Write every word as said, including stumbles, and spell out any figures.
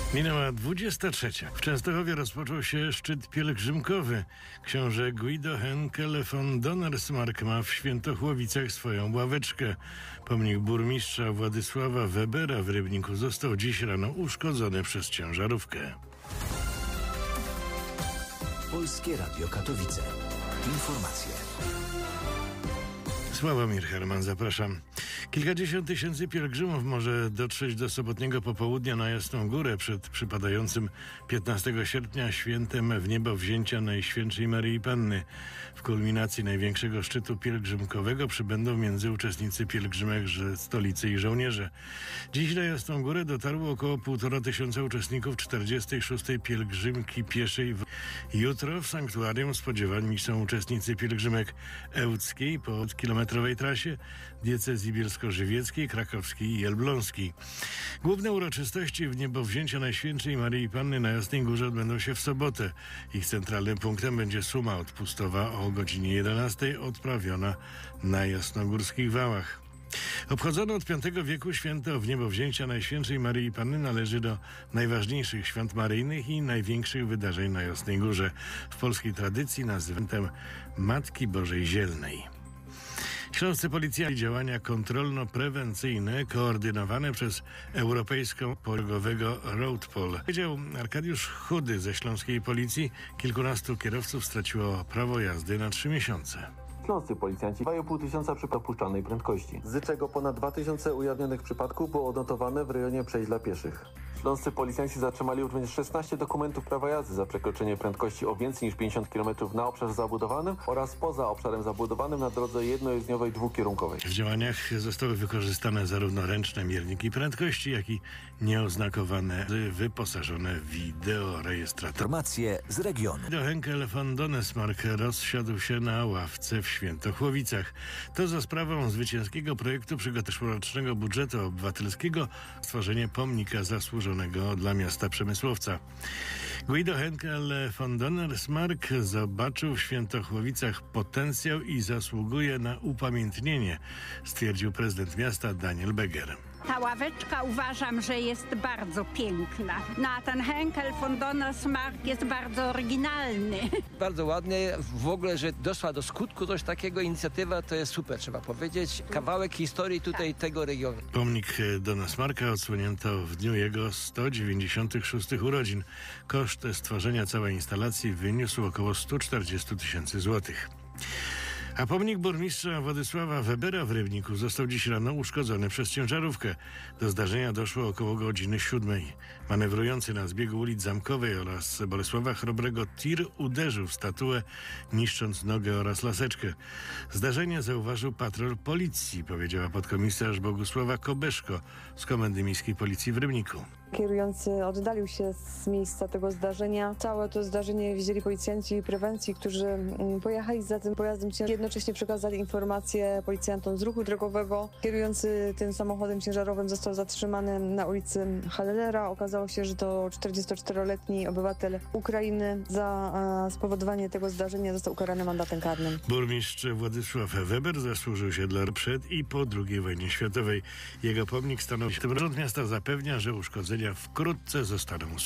Minęła dwudziesta trzecia. W Częstochowie rozpoczął się szczyt pielgrzymkowy. Książę Guido Henckel von Donnersmarck ma w Świętochłowicach swoją ławeczkę. Pomnik burmistrza Władysława Webera w Rybniku został dziś rano uszkodzony przez ciężarówkę. Polskie Radio Katowice. Informacje. Sławomir Herman, zapraszam. Kilkadziesiąt tysięcy pielgrzymów może dotrzeć do sobotniego popołudnia na Jasną Górę przed przypadającym piętnastego sierpnia świętem wniebowzięcia Najświętszej Maryi Panny. W kulminacji największego szczytu pielgrzymkowego przybędą między uczestnicy pielgrzymek stolicy i żołnierze. Dziś na Jasną Górę dotarło około półtora tysiąca uczestników czterdziestej szóstej pielgrzymki pieszej. Jutro w sanktuarium spodziewani są uczestnicy pielgrzymek ełckiej po kilometrowej trasie, diecezji bielsko-żywieckiej, krakowskiej i elbląskiej. Główne uroczystości wniebowzięcia Najświętszej Maryi Panny na Jasnej Górze odbędą się w sobotę. Ich centralnym punktem będzie suma odpustowa o godzinie jedenastej, odprawiona na jasnogórskich wałach. Obchodzono od piątego wieku święto wniebowzięcia Najświętszej Maryi Panny należy do najważniejszych świąt maryjnych i największych wydarzeń na Jasnej Górze. W polskiej tradycji nazywanym Matki Bożej Zielnej. Śląscy policjanci działania kontrolno-prewencyjne koordynowane przez Europejską Drogowego Roadpol. Powiedział Arkadiusz Chudy ze śląskiej policji. Kilkunastu kierowców straciło prawo jazdy na trzy miesiące. Śląscy policjanci dwa i pół tysiąca przy dopuszczalnej prędkości, z czego ponad dwa tysiące ujawnionych przypadków było odnotowane w rejonie przejść dla pieszych. Śląscy policjanci zatrzymali również szesnaście dokumentów prawa jazdy za przekroczenie prędkości o więcej niż pięćdziesiąt kilometrów na obszarze zabudowanym oraz poza obszarem zabudowanym na drodze jednojezdniowej dwukierunkowej. W działaniach zostały wykorzystane zarówno ręczne mierniki prędkości, jak i nieoznakowane, wyposażone w wideorejestrator. Informacje z regionu. Guido Henckel von Donnersmarck rozsiadł się na ławce w Świętochłowicach. To za sprawą zwycięskiego projektu przyszłorocznego budżetu obywatelskiego stworzenie pomnika zasłużonego dla miasta przemysłowca. Guido Henckel von Donnersmarck zobaczył w Świętochłowicach potencjał i zasługuje na upamiętnienie, stwierdził prezydent miasta Daniel Beger. Ta ławeczka uważam, że jest bardzo piękna. No a ten Henckel von Donnersmarck jest bardzo oryginalny. Bardzo ładnie. W ogóle, że doszła do skutku coś takiego, inicjatywa to jest super, trzeba powiedzieć. Kawałek historii tutaj tak. tego regionu. Pomnik Donnersmarcka odsłonięto w dniu jego sto dziewięćdziesiątych szóstych urodzin. Koszt stworzenia całej instalacji wyniósł około sto czterdzieści tysięcy złotych. A pomnik burmistrza Władysława Webera w Rybniku został dziś rano uszkodzony przez ciężarówkę. Do zdarzenia doszło około godziny siódmej. Manewrujący na zbiegu ulic Zamkowej oraz Bolesława Chrobrego tir uderzył w statuę, niszcząc nogę oraz laseczkę. Zdarzenie zauważył patrol policji, powiedziała podkomisarz Bogusława Kobeszko z Komendy Miejskiej Policji w Rybniku. Kierujący oddalił się z miejsca tego zdarzenia. Całe to zdarzenie widzieli policjanci prewencji, którzy pojechali za tym pojazdem, jednocześnie przekazali informacje policjantom z ruchu drogowego. Kierujący tym samochodem ciężarowym został zatrzymany na ulicy Hallera. Okazało się, że to czterdziestoczteroletni obywatel Ukrainy. Za spowodowanie tego zdarzenia został ukarany mandatem karnym. Burmistrz Władysław Weber zasłużył się dla przed i po drugiej wojnie światowej. Jego pomnik stanowi. Tym rząd miasta zapewnia, że uszkodzenia wkrótce zostaną usunięte.